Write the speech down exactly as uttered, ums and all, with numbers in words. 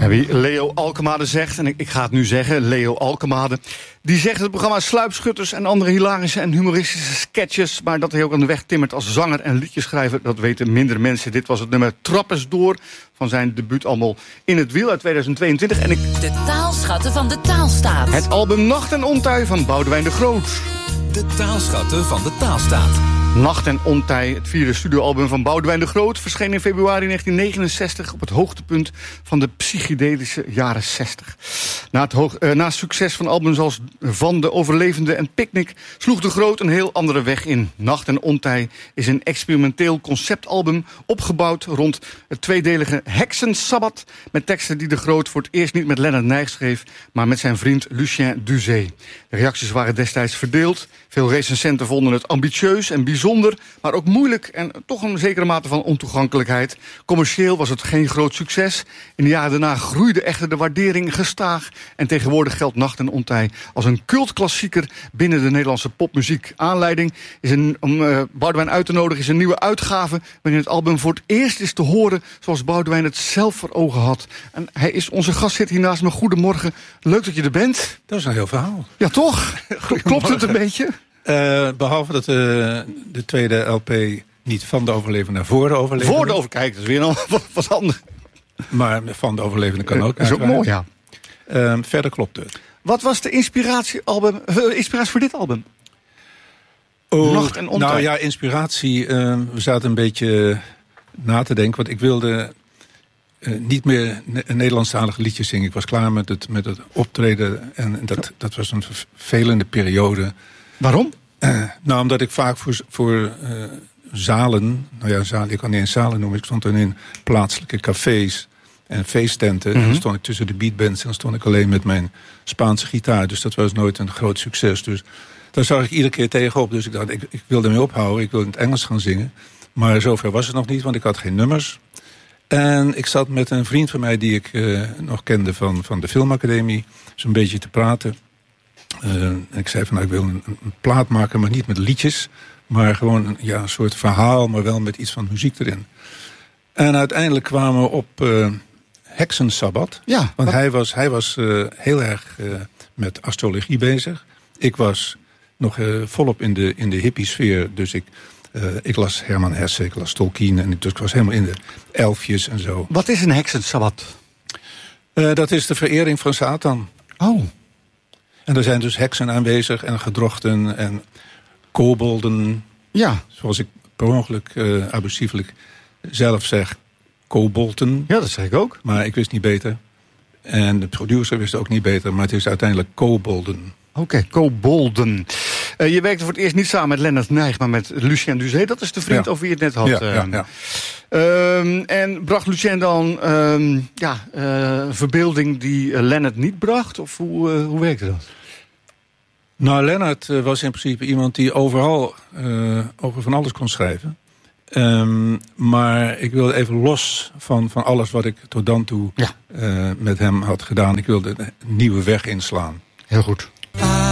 En wie Leo Alkemade zegt, en ik, ik ga het nu zeggen, Leo Alkemade, die zegt het programma Sluipschutters en andere hilarische en humoristische sketches, maar dat hij ook aan de weg timmert als zanger en liedjeschrijver, dat weten minder mensen. Dit was het nummer Trap eens door van zijn debuutalbum In het Wiel uit tweeduizend tweeëntwintig. En ik... De taalschatten van de taalstaat. Het album Nacht en Ontij van Boudewijn de Groot. De taalschatten van de taalstaat. Nacht en Ontij, het vierde studioalbum van Boudewijn de Groot, verscheen in februari negentien negenenzestig op het hoogtepunt van de psychedelische jaren zestig. Na het hoog, eh, na succes van albums als Van de Overlevende en Picnic sloeg de Groot een heel andere weg in. Nacht en Ontij is een experimenteel conceptalbum opgebouwd rond het tweedelige Heksensabbat, met teksten die de Groot voor het eerst niet met Lennart Nijg schreef, maar met zijn vriend Lucien Duzé. De reacties waren destijds verdeeld. Veel recensenten vonden het ambitieus en bijzonder, maar ook moeilijk en toch een zekere mate van ontoegankelijkheid. Commercieel was het geen groot succes. In de jaren daarna groeide echter de waardering gestaag. En tegenwoordig geldt Nacht en Ontij als een cultklassieker binnen de Nederlandse popmuziek. Aanleiding is een, om uh, Boudewijn uit te nodigen is een nieuwe uitgave waarin het album voor het eerst is te horen zoals Boudewijn het zelf voor ogen had. En hij is onze gast, zit hier naast me. Goedemorgen, leuk dat je er bent. Dat is een heel verhaal. Ja, toch? Klopt het een beetje? Uh, behalve dat uh, de tweede L P niet van de overlevende naar voor de overlevende. Voor de overkijk, dat is weer een, wat, wat anders. Maar van de overlevende kan ook. Dat is ook mooi, ja. Uh, verder klopt het. Wat was de inspiratiealbum, uh, inspiratie voor dit album? Oh, Nacht en Ontij. Nou ja, inspiratie. Uh, we zaten een beetje na te denken. Want ik wilde uh, niet meer ne- Nederlandstalige liedjes zingen. Ik was klaar met het, met het optreden. En dat, dat was een vervelende periode. Waarom? Uh, nou, omdat ik vaak voor, voor uh, zalen... Nou ja, zalen, ik kan niet eens zalen noemen. Ik stond dan in plaatselijke cafés en feesttenten. Mm-hmm. En dan stond ik tussen de beatbands. En dan stond ik alleen met mijn Spaanse gitaar. Dus dat was nooit een groot succes. Dus daar zag ik iedere keer tegenop. Dus ik dacht, ik, ik wilde ermee ophouden. Ik wilde in het Engels gaan zingen. Maar zover was het nog niet, want ik had geen nummers. En ik zat met een vriend van mij die ik uh, nog kende van, van de filmacademie. Zo'n beetje te praten. Uh, en ik zei van, nou, ik wil een, een plaat maken, maar niet met liedjes. Maar gewoon een, ja, een soort verhaal, maar wel met iets van muziek erin. En uiteindelijk kwamen we op uh, Heksensabbat. Ja, want wat... hij was, hij was uh, heel erg uh, met astrologie bezig. Ik was nog uh, volop in de, in de hippie-sfeer. Dus ik, uh, ik las Herman Hesse, ik las Tolkien. En ik, dus ik was helemaal in de elfjes en zo. Wat is een Heksensabbat? Uh, dat is de verering van Satan. Oh. En er zijn dus heksen aanwezig en gedrochten en kobolden. Ja. Zoals ik per ongeluk uh, abusieflijk zelf zeg, kobolten. Ja, dat zeg ik ook. Maar ik wist niet beter. En de producer wist ook niet beter, maar het is uiteindelijk kobolden. Oké, okay, kobolden. Uh, je werkte voor het eerst niet samen met Lennart Nijg, maar met Lucien Duzé. Dat is de vriend ja. over wie je het net had. Ja, uh, ja, ja. Uh, en bracht Lucien dan uh, ja, uh, verbeelding die uh, Lennart niet bracht? Of hoe, uh, hoe werkte dat? Nou, Lennart uh, was in principe iemand die overal uh, over van alles kon schrijven. Um, maar ik wilde even los van, van alles wat ik tot dan toe ja. uh, met hem had gedaan. Ik wilde een nieuwe weg inslaan. Heel goed.